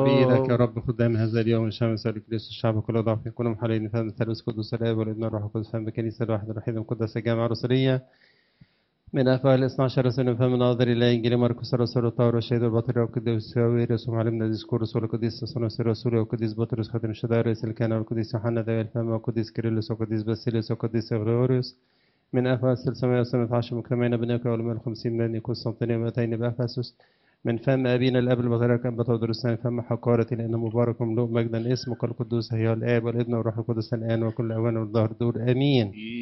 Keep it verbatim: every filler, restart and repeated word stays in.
بإيدك يا رب خدام هذا اليوم الشام سالك ليس الشعب كله ضعف يكونوا محلين فهم الثالوث قدوس الآب والابن والروح القدس فهم بكنيسة الواحدة الوحيدة المقدسة الجامعة الرسولية من أفواه الاثنى عشر رسول فهم ناظر إلى إنجيل مرقس الرسول الطاهر والشهيد والبطل والقديس ويرس ومعلمنا الديسكور رسول القديس تصنيس الرسول والقديس بطرس خاتم الشهداء رئيس الكهنة والقديس يوحنا ذوي الفم والقديس كيرلس والقديس باسيليوس والقديس غريغوريوس من أفاس السماء وسنة عشر مكرمين بنيك والمال الخمسين من قسطنطينية ومئتين بأفسس من فم أبينا الأب البطريرك أنبت ودرسان فم حقارة لأنه مبارك مملوء مجدا اسمك القدوس هي الآب والابن والروح القدس الآن وكل أوان والظهر دور آمين.